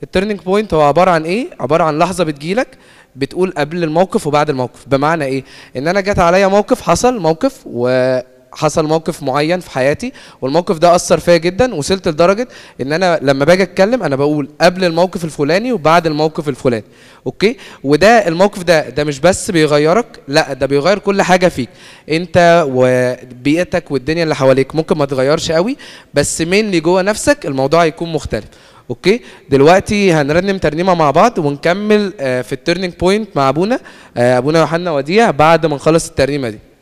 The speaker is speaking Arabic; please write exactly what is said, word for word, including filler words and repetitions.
التيرنينج بوينت هو عباره عن ايه؟ عباره عن لحظه بتجيلك بتقول قبل الموقف وبعد الموقف. بمعنى ايه؟ ان انا جات عليا موقف، حصل موقف وحصل موقف معين في حياتي، والموقف ده اثر فيا جدا، وصلت لدرجه ان انا لما باجي اتكلم انا بقول قبل الموقف الفلاني وبعد الموقف الفلاني. اوكي؟ وده الموقف ده ده مش بس بيغيرك، لا ده بيغير كل حاجه فيك، انت وبيئتك والدنيا اللي حواليك ممكن ما تغيرش قوي، بس مين اللي جوه نفسك الموضوع هيكون مختلف. اوكي؟ دلوقتي هنرنم ترنيمه مع بعض ونكمل في التيرنينج بوينت مع ابونا ابونا يوحنا وديع بعد ما نخلص الترنيمه دي.